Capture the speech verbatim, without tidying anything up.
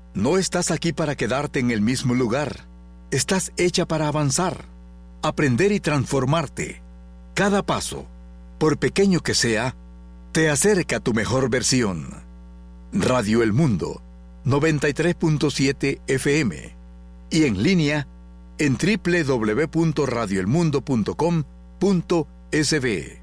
No estás aquí para quedarte en el mismo lugar. Estás hecha para avanzar, aprender y transformarte. Cada paso, por pequeño que sea, te acerca a tu mejor versión. Radio El Mundo, noventa y tres punto siete F M. Y en línea, en doble u doble u doble u punto radio el mundo punto com punto es be.